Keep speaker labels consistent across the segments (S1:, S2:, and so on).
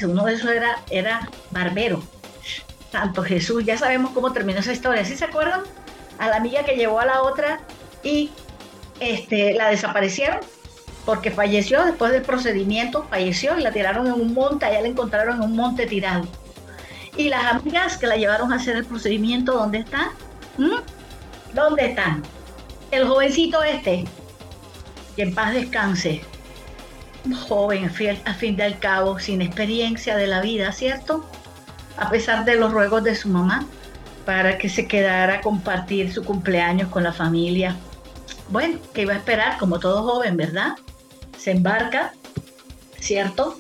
S1: imagínense, uno de esos era barbero. Santo Jesús, ya sabemos cómo terminó esa historia. ¿Sí se acuerdan? A la amiga que llevó a la otra y la desaparecieron porque falleció después del procedimiento, falleció y la tiraron en un monte, allá la encontraron en un monte tirado. Y las amigas que la llevaron a hacer el procedimiento, ¿dónde están? ¿Mm? ¿Dónde están? El jovencito que en paz descanse, un joven a fin del cabo, sin experiencia de la vida, ¿cierto? A pesar de los ruegos de su mamá para que se quedara a compartir su cumpleaños con la familia. Bueno, que iba a esperar como todo joven, ¿verdad? Se embarca, ¿cierto?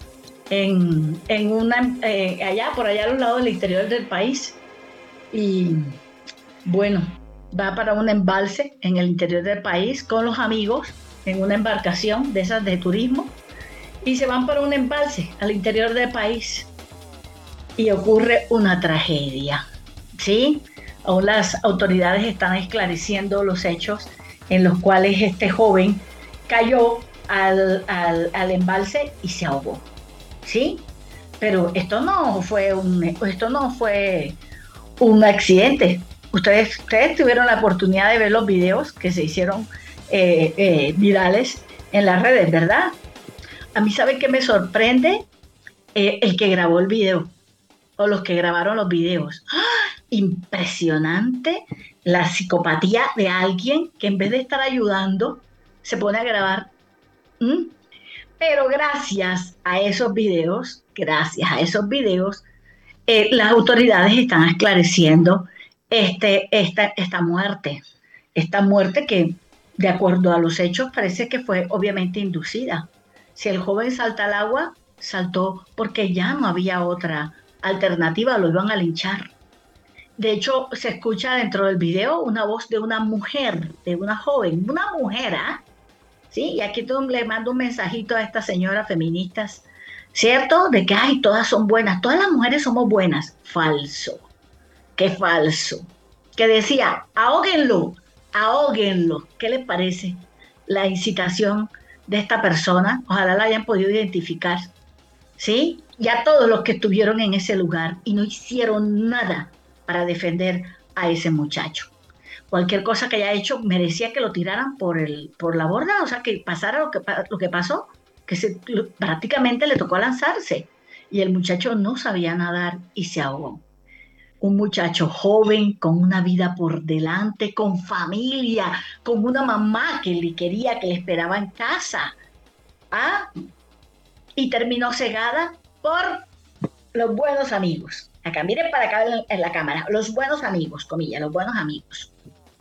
S1: Allá, por allá a los lados del interior del país. Y bueno, va para un embalse en el interior del país con los amigos en una embarcación de esas de turismo y se van para un embalse al interior del país y ocurre una tragedia, ¿sí? Aún las autoridades están esclareciendo los hechos en los cuales este joven cayó al embalse y se ahogó, ¿sí? Pero esto no fue un accidente. Ustedes tuvieron la oportunidad de ver los videos que se hicieron virales en las redes, ¿verdad? A mí, ¿sabe qué me sorprende? El que grabó el video o los que grabaron los videos. ¡Ah! Impresionante la psicopatía de alguien que en vez de estar ayudando, se pone a grabar. ¿Mm? Pero gracias a esos videos, las autoridades están esclareciendo esta muerte que, de acuerdo a los hechos, parece que fue obviamente inducida. Si el joven salta al agua, saltó porque ya no había otra alternativa, lo iban a linchar. De hecho, se escucha dentro del video una voz de una mujer, de una joven, una mujer, ¿ah? ¿Sí? Y aquí le mando un mensajito a estas señoras feministas, ¿cierto? De que, ay, todas son buenas, todas las mujeres somos buenas. Falso, qué falso. Que decía, ahóguenlo, ahóguenlo. ¿Qué les parece la incitación de esta persona? Ojalá la hayan podido identificar, ¿sí? Ya todos los que estuvieron en ese lugar y no hicieron nada para defender a ese muchacho. Cualquier cosa que haya hecho merecía que lo tiraran por la borda, o sea, que pasara lo que pasó, prácticamente le tocó lanzarse y el muchacho no sabía nadar y se ahogó. Un muchacho joven con una vida por delante, con familia, con una mamá que le quería, que le esperaba en casa, ¿ah? Y terminó cegada por los buenos amigos. Acá, miren para acá en la cámara, los buenos amigos, comillas, los buenos amigos.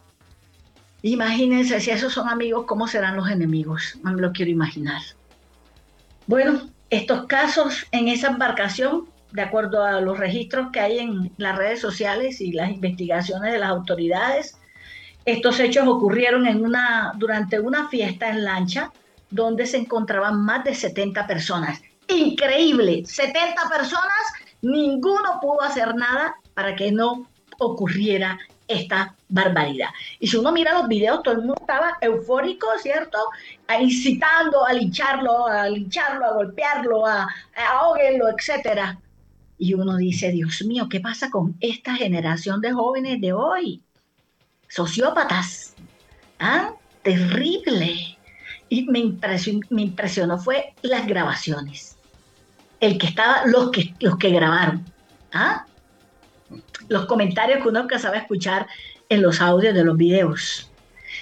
S1: Imagínense si esos son amigos, ¿cómo serán los enemigos? No me lo quiero imaginar. Bueno, estos casos en esa embarcación, de acuerdo a los registros que hay en las redes sociales y las investigaciones de las autoridades, estos hechos ocurrieron durante una fiesta en lancha donde se encontraban más de 70 personas. Increíble, 70 personas, ninguno pudo hacer nada para que no ocurriera esta barbaridad. Y si uno mira los videos, todo el mundo estaba eufórico, ¿cierto? Incitando a lincharlo, a golpearlo, a ahoguenlo, etcétera. Y uno dice, Dios mío, ¿qué pasa con esta generación de jóvenes de hoy? Sociópatas, ¿ah? Terrible. Y me impresionó fue las grabaciones. Los que grabaron, ¿ah? Los comentarios que uno empezaba a escuchar en los audios de los videos.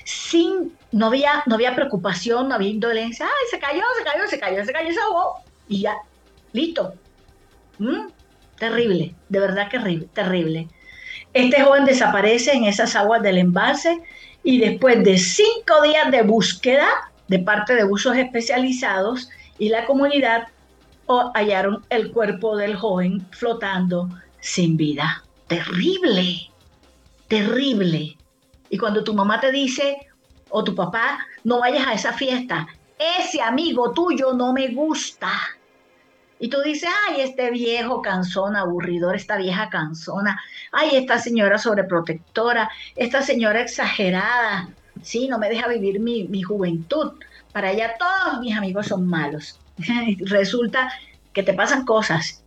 S1: No había preocupación, no había indolencia. Ay, se ahogó. Y ya, listo. ¿Mm? Terrible, de verdad que terrible. Este joven desaparece en esas aguas del embalse y después de 5 días de búsqueda de parte de buzos especializados y la comunidad hallaron el cuerpo del joven flotando sin vida. Terrible, terrible. Y cuando tu mamá te dice, o tu papá, no vayas a esa fiesta, ese amigo tuyo no me gusta. Y tú dices, ay, este viejo cansón, aburridor, esta vieja cansona, ay, esta señora sobreprotectora, esta señora exagerada, sí, no me deja vivir mi juventud. Para ella todos mis amigos son malos. Resulta que te pasan cosas